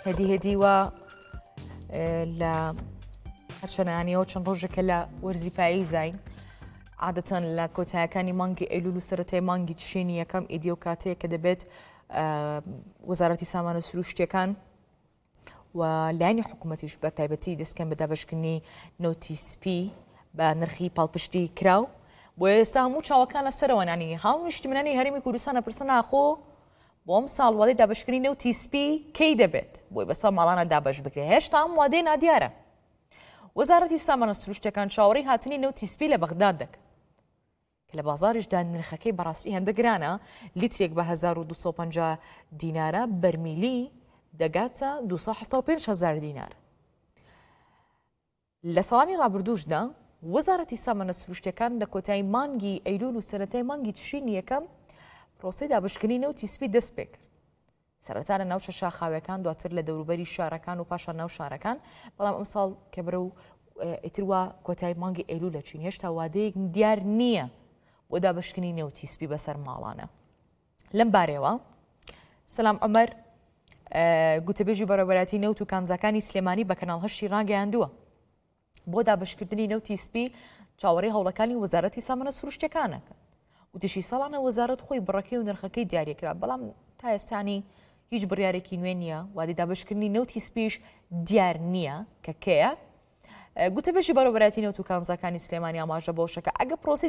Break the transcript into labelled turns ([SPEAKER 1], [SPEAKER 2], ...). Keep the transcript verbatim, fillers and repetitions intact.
[SPEAKER 1] هەدی هێدیوە لە هەرچەنانیەوە چەند ڕۆژێکە لە وەرزی پایی زین عادەتەن لە کۆتایەکانی مانگی ئەیلول و سەرەتای مانگی تشرینی یەکەم ئیدی و کاتەیە کە دەبێت وەزارەتی سامانە سروشتیەکان و لایەنی حکوومەتیش بە تایبەتی دەستکەن بە دابەشکردنی نۆتی سپی بە نرخی پاڵپشتی کراو بۆ ئێستا هەموو چاوەکانە سەرەوەنانی هەموو نیشتیمەنانی هەرێمی کوردستانە پرسە ناخۆ بۆ ئەم ساڵ وادەی دابەشکردنی نەوتی سپی کەی دەبێت بۆی بەسە ماڵانە دابەش بکرێت هێشتا ئەم وادەی نادیارە. وەزارەتی سامانە سروشتیەکان چاوەڕێی هاتنی نەوتی سپی لە بەغداد دەکەن کە لە بازاریشدا نرخەکەی بەڕاستی هەندە گرانە، لیترێک بە هەزار و دووسە و پەنجا دینارە، بەرمیلی دەگاتە دووسە و هەفتە و پێنج هەزار دینار. لە ساڵانی ڕابردووشدا وەزارەتی سامانە سروشتیەکان لە کۆتایی مانگی ئەیلول و سەرەتای مانگی تشرینی یەکەم پرۆسەی دابەشکردنی نەوتی سپی دەست پێ کرد. سەرەتا لە ناو شەشاخاویەکان، دواتر لە دەوروبەری شارەکان و پاشان ناو شارەکان، بەڵام ئەم ساڵ کە بەرە و ئیتروا کۆتایی مانگی ئەیلول دەچین هێشتا وادەیەک دیار نییە بۆ دابەشکردنی نەوتی سپی بەسەر ماڵانە. لەم بارەوە سەلام عومەر گوتەبێژی بەڕێوەبەرەتی نەوت و کانزاکانی سلێمانی بە کەناڵ هەشتی ڕاگەیاندووە بۆ دابەشکردنی نەوتی سپی چاوەڕێی هەوڵەکانی وەزارەتی سامانە سروشتیەکانەکەن. وتشی ساڵانە وەزارەت خۆی بڕەکەی و نرخەکەی دیاریکرا، بەڵام تا ئێستانی هیچ بڕیارێکی نوێ نییە، وادەی دابەشکردنی نەوتی سپیش دیار نییە کە کەیە. گوتەبێژی بەڕێوەبەرەتی نەوت و کانزاکانی سلێمانی ئاماژە بۆ شەکە ئەگە پرۆسی